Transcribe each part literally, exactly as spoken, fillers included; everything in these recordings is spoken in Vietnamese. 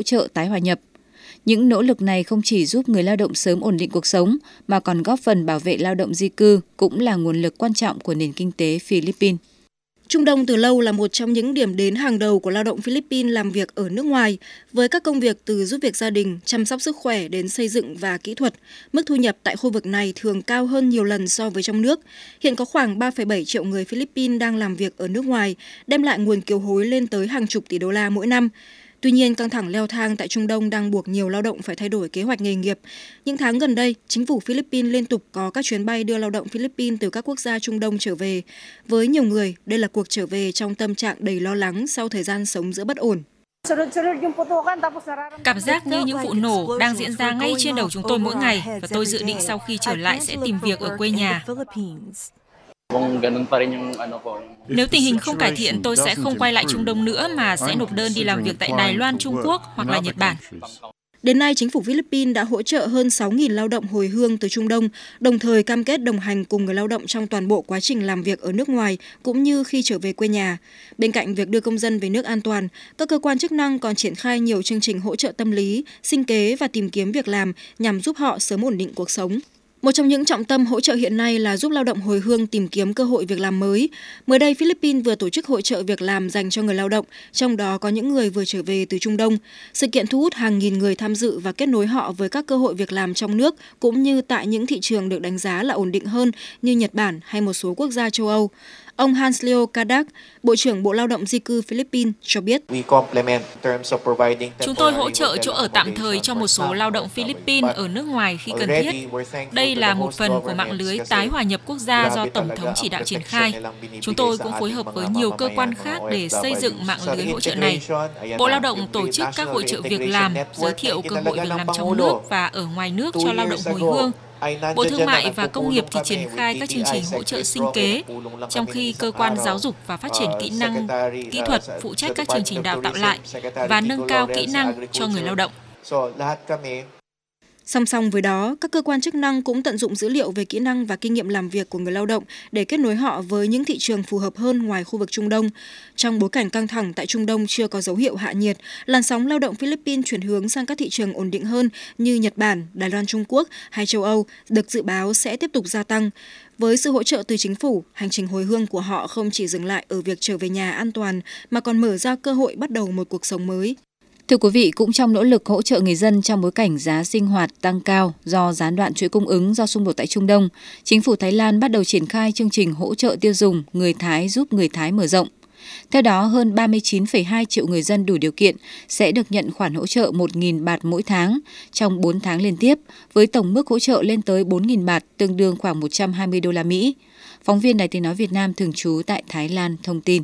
trợ tái hòa nhập. Những nỗ lực này không chỉ giúp người lao động sớm ổn định cuộc sống mà còn góp phần bảo vệ lao động di cư, cũng là nguồn lực quan trọng của nền kinh tế Philippines. Trung Đông từ lâu là một trong những điểm đến hàng đầu của lao động Philippines làm việc ở nước ngoài, với các công việc từ giúp việc gia đình, chăm sóc sức khỏe đến xây dựng và kỹ thuật. Mức thu nhập tại khu vực này thường cao hơn nhiều lần so với trong nước. Hiện có khoảng ba phẩy bảy triệu người Philippines đang làm việc ở nước ngoài, đem lại nguồn kiều hối lên tới hàng chục tỷ đô la mỗi năm. Tuy nhiên, căng thẳng leo thang tại Trung Đông đang buộc nhiều lao động phải thay đổi kế hoạch nghề nghiệp. Những tháng gần đây, chính phủ Philippines liên tục có các chuyến bay đưa lao động Philippines từ các quốc gia Trung Đông trở về. Với nhiều người, đây là cuộc trở về trong tâm trạng đầy lo lắng sau thời gian sống giữa bất ổn. Cảm giác như những vụ nổ đang diễn ra ngay trên đầu chúng tôi mỗi ngày và tôi dự định sau khi trở lại sẽ tìm việc ở quê nhà. Nếu tình hình không cải thiện, tôi sẽ không quay lại Trung Đông nữa mà sẽ nộp đơn đi làm việc tại Đài Loan, Trung Quốc hoặc là Nhật Bản. Đến nay, chính phủ Philippines đã hỗ trợ hơn sáu nghìn lao động hồi hương từ Trung Đông, đồng thời cam kết đồng hành cùng người lao động trong toàn bộ quá trình làm việc ở nước ngoài cũng như khi trở về quê nhà. Bên cạnh việc đưa công dân về nước an toàn, các cơ quan chức năng còn triển khai nhiều chương trình hỗ trợ tâm lý, sinh kế và tìm kiếm việc làm nhằm giúp họ sớm ổn định cuộc sống. Một trong những trọng tâm hỗ trợ hiện nay là giúp lao động hồi hương tìm kiếm cơ hội việc làm mới. Mới đây, Philippines vừa tổ chức hội chợ việc làm dành cho người lao động, trong đó có những người vừa trở về từ Trung Đông. Sự kiện thu hút hàng nghìn người tham dự và kết nối họ với các cơ hội việc làm trong nước, cũng như tại những thị trường được đánh giá là ổn định hơn như Nhật Bản hay một số quốc gia châu Âu. Ông Hansleo Kadak, Bộ trưởng Bộ Lao động Di cư Philippines cho biết. Chúng tôi hỗ trợ chỗ ở tạm thời cho một số lao động Philippines ở nước ngoài khi cần thiết. Đây là một phần của mạng lưới tái hòa nhập quốc gia do Tổng thống chỉ đạo triển khai. Chúng tôi cũng phối hợp với nhiều cơ quan khác để xây dựng mạng lưới hỗ trợ này. Bộ Lao động tổ chức các hội chợ việc làm, giới thiệu cơ hội việc làm trong nước và ở ngoài nước cho lao động hồi hương. Bộ Thương mại và Công nghiệp thì triển khai các chương trình hỗ trợ sinh kế, trong khi cơ quan giáo dục và phát triển kỹ năng, kỹ thuật phụ trách các chương trình đào tạo lại và nâng cao kỹ năng cho người lao động. Song song với đó, các cơ quan chức năng cũng tận dụng dữ liệu về kỹ năng và kinh nghiệm làm việc của người lao động để kết nối họ với những thị trường phù hợp hơn ngoài khu vực Trung Đông. Trong bối cảnh căng thẳng tại Trung Đông chưa có dấu hiệu hạ nhiệt, làn sóng lao động Philippines chuyển hướng sang các thị trường ổn định hơn như Nhật Bản, Đài Loan, Trung Quốc hay châu Âu được dự báo sẽ tiếp tục gia tăng. Với sự hỗ trợ từ chính phủ, hành trình hồi hương của họ không chỉ dừng lại ở việc trở về nhà an toàn mà còn mở ra cơ hội bắt đầu một cuộc sống mới. Thưa quý vị, cũng trong nỗ lực hỗ trợ người dân trong bối cảnh giá sinh hoạt tăng cao do gián đoạn chuỗi cung ứng do xung đột tại Trung Đông, chính phủ Thái Lan bắt đầu triển khai chương trình hỗ trợ tiêu dùng người Thái giúp người Thái mở rộng. Theo đó, hơn ba mươi chín phẩy hai triệu người dân đủ điều kiện sẽ được nhận khoản hỗ trợ một nghìn baht mỗi tháng trong bốn tháng liên tiếp, với tổng mức hỗ trợ lên tới bốn nghìn baht, tương đương khoảng một trăm hai mươi đô la Mỹ. Phóng viên Đài Tiếng nói Việt Nam thường trú tại Thái Lan thông tin.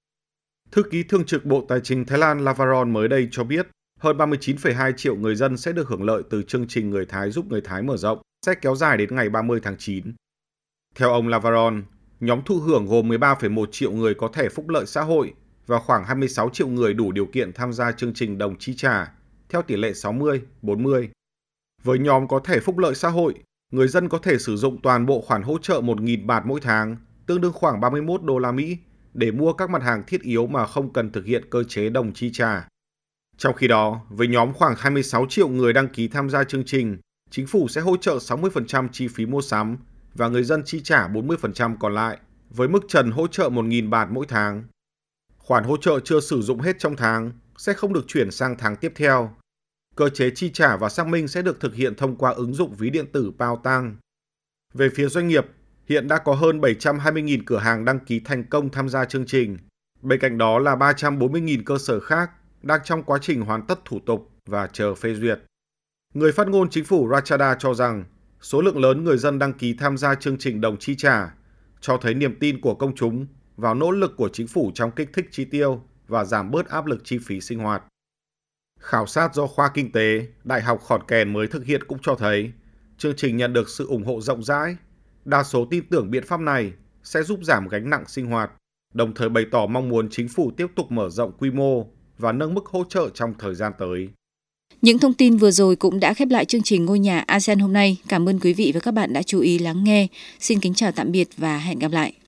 Thư ký Thường trực Bộ Tài chính Thái Lan Lavaron mới đây cho biết hơn ba mươi chín phẩy hai triệu người dân sẽ được hưởng lợi từ chương trình Người Thái giúp người Thái mở rộng, sẽ kéo dài đến ngày ba mươi tháng chín. Theo ông Lavaron, nhóm thụ hưởng gồm mười ba phẩy một triệu người có thẻ phúc lợi xã hội và khoảng hai mươi sáu triệu người đủ điều kiện tham gia chương trình đồng chi trả, theo tỷ lệ sáu mươi bốn mươi. Với nhóm có thẻ phúc lợi xã hội, người dân có thể sử dụng toàn bộ khoản hỗ trợ một nghìn baht mỗi tháng, tương đương khoảng ba mươi mốt đô la Mỹ, để mua các mặt hàng thiết yếu mà không cần thực hiện cơ chế đồng chi trả. Trong khi đó, với nhóm khoảng hai mươi sáu triệu người đăng ký tham gia chương trình, chính phủ sẽ hỗ trợ sáu mươi phần trăm chi phí mua sắm và người dân chi trả bốn mươi phần trăm còn lại, với mức trần hỗ trợ một nghìn baht mỗi tháng. Khoản hỗ trợ chưa sử dụng hết trong tháng sẽ không được chuyển sang tháng tiếp theo. Cơ chế chi trả và xác minh sẽ được thực hiện thông qua ứng dụng ví điện tử Paotang. Về phía doanh nghiệp, hiện đã có hơn bảy trăm hai mươi nghìn cửa hàng đăng ký thành công tham gia chương trình. Bên cạnh đó là ba trăm bốn mươi nghìn cơ sở khác đang trong quá trình hoàn tất thủ tục và chờ phê duyệt. Người phát ngôn chính phủ Ratchada cho rằng số lượng lớn người dân đăng ký tham gia chương trình đồng chi trả cho thấy niềm tin của công chúng vào nỗ lực của chính phủ trong kích thích chi tiêu và giảm bớt áp lực chi phí sinh hoạt. Khảo sát do Khoa Kinh tế, Đại học Khon Kaen mới thực hiện cũng cho thấy chương trình nhận được sự ủng hộ rộng rãi. Đa số tin tưởng biện pháp này sẽ giúp giảm gánh nặng sinh hoạt, đồng thời bày tỏ mong muốn chính phủ tiếp tục mở rộng quy mô và nâng mức hỗ trợ trong thời gian tới. Những thông tin vừa rồi cũng đã khép lại chương trình Ngôi nhà a sê an hôm nay. Cảm ơn quý vị và các bạn đã chú ý lắng nghe. Xin kính chào tạm biệt và hẹn gặp lại.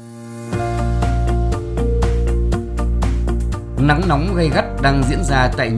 Nắng nóng gay gắt đang diễn ra tại